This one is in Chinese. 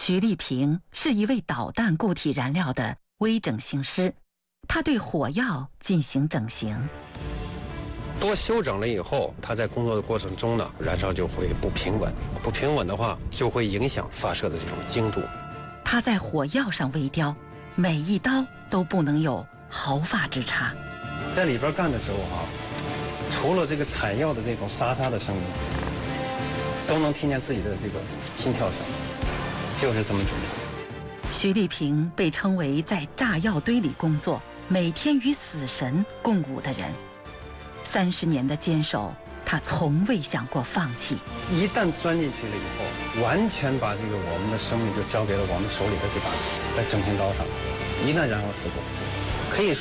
徐立平是一位导弹固体燃料的微整形师，他对火药进行整形。 多修整了以后，它在工作的过程中呢，燃烧就会不平稳，不平稳的话就会影响发射的这种精度。 他在火药上微雕，每一刀都不能有毫发之差。 在里边干的时候除了这个采药的这种沙沙的声音，都能听见自己的这个心跳声，就是这么简单。 徐立平被称为在炸药堆里工作，每天与死神共舞的人。30年的坚守，他从未想过放弃。 一旦钻进去了以后，完全把这个我们的生命就交给了我们手里的这把在整形刀上。一旦燃烧事故，可以说